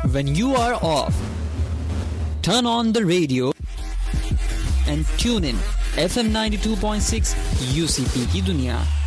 when you are off, turn on the radio and tune in FM 92.6 UCP की दुनिया.